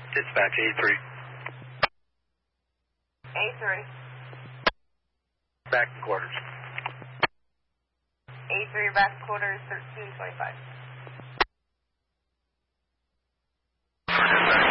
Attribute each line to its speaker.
Speaker 1: Dispatch A3.
Speaker 2: A3.
Speaker 1: Back in quarters.
Speaker 2: A3 back in quarters, 1325.